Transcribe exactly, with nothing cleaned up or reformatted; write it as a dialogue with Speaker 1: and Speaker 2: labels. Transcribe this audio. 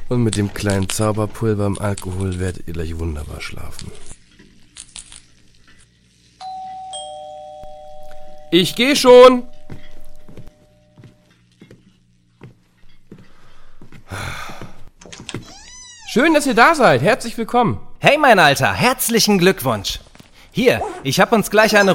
Speaker 1: Und mit dem kleinen Zauberpulver im Alkohol werdet ihr gleich wunderbar schlafen. Ich geh schon! Schön, dass ihr da seid. Herzlich willkommen.
Speaker 2: Hey, mein Alter, herzlichen Glückwunsch. Hier, ich hab uns gleich eine